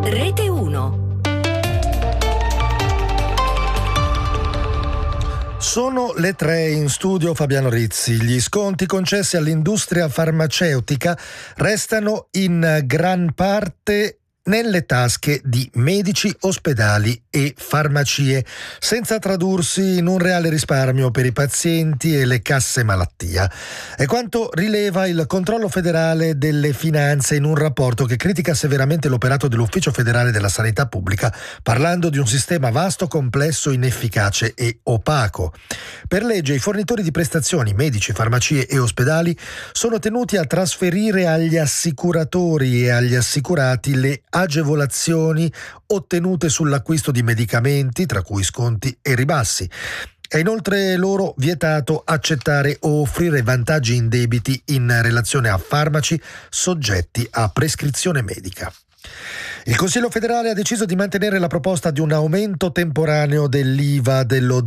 Rete 1. Sono le 3 in studio Fabiano Rizzi. Gli sconti concessi all'industria farmaceutica restano in gran parte nelle tasche di medici, ospedali e farmacie, senza tradursi in un reale risparmio per i pazienti e le casse malattia. È quanto rileva il Controllo federale delle finanze in un rapporto che critica severamente l'operato dell'Ufficio federale della sanità pubblica, parlando di un sistema vasto, complesso, inefficace e opaco. Per legge, i fornitori di prestazioni, medici, farmacie e ospedali sono tenuti a trasferire agli assicuratori e agli assicurati le agevolazioni ottenute sull'acquisto di medicamenti, tra cui sconti e ribassi. È inoltre loro vietato accettare o offrire vantaggi indebiti in relazione a farmaci soggetti a prescrizione medica. Il Consiglio federale ha deciso di mantenere la proposta di un aumento temporaneo dell'IVA dello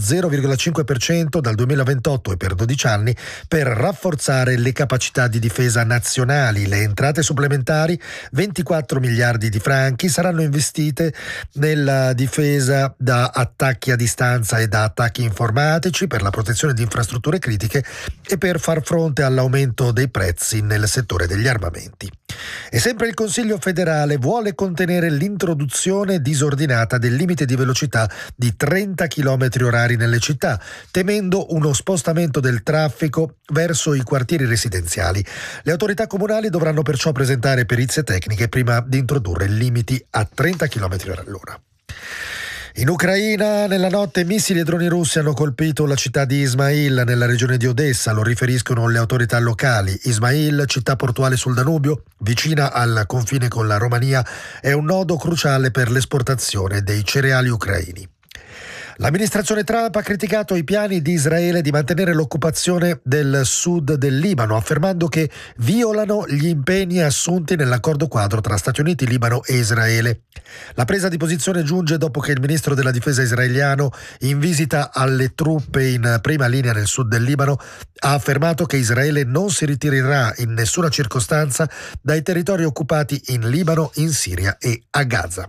0,5% dal 2028 e per 12 anni per rafforzare le capacità di difesa nazionali. Le entrate supplementari, 24 miliardi di franchi, saranno investite nella difesa da attacchi a distanza e da attacchi informatici, per la protezione di infrastrutture critiche e per far fronte all'aumento dei prezzi nel settore degli armamenti. E sempre il Consiglio federale vuole contenere l'introduzione disordinata del limite di velocità di 30 km/h nelle città, temendo uno spostamento del traffico verso i quartieri residenziali. Le autorità comunali dovranno perciò presentare perizie tecniche prima di introdurre limiti a 30 km/h. In Ucraina, nella notte, missili e droni russi hanno colpito la città di Izmail, nella regione di Odessa, lo riferiscono le autorità locali. Izmail, città portuale sul Danubio, vicina al confine con la Romania, è un nodo cruciale per l'esportazione dei cereali ucraini. L'amministrazione Trump ha criticato i piani di Israele di mantenere l'occupazione del sud del Libano, affermando che violano gli impegni assunti nell'accordo quadro tra Stati Uniti, Libano e Israele. La presa di posizione giunge dopo che il ministro della difesa israeliano, in visita alle truppe in prima linea nel sud del Libano, ha affermato che Israele non si ritirerà in nessuna circostanza dai territori occupati in Libano, in Siria e a Gaza.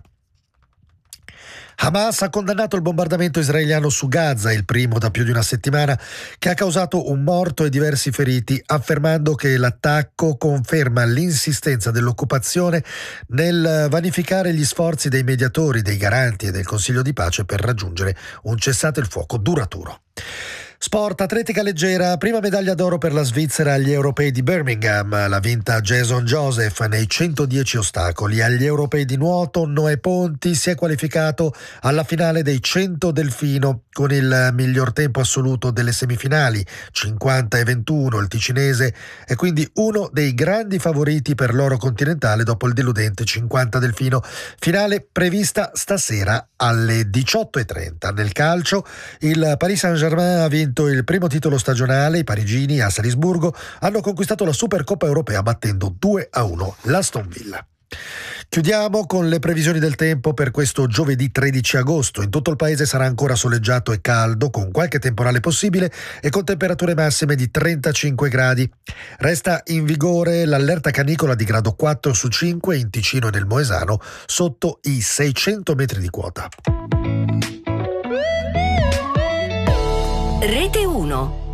Hamas ha condannato il bombardamento israeliano su Gaza, il primo da più di una settimana, che ha causato un morto e diversi feriti, affermando che l'attacco conferma l'insistenza dell'occupazione nel vanificare gli sforzi dei mediatori, dei garanti e del Consiglio di pace per raggiungere un cessate il fuoco duraturo. Sport, atletica leggera, prima medaglia d'oro per la Svizzera agli europei di Birmingham, l'ha vinta Jason Joseph nei 110 ostacoli. Agli europei di nuoto, Noè Ponti si è qualificato alla finale dei 100 delfino con il miglior tempo assoluto delle semifinali, 50:21. Il ticinese è quindi uno dei grandi favoriti per l'oro continentale dopo il deludente 50 delfino. Finale prevista stasera alle 18:30. Nel calcio, il Paris Saint-Germain ha vinto il primo titolo stagionale. I parigini a Salisburgo hanno conquistato la Supercoppa europea battendo 2-1 l'Aston Villa. Chiudiamo con le previsioni del tempo per questo giovedì 13 agosto. In tutto il paese sarà ancora soleggiato e caldo, con qualche temporale possibile e con temperature massime di 35 gradi. Resta in vigore l'allerta canicola di grado 4 su 5 in Ticino e nel Moesano, sotto i 600 metri di quota. Rete 1.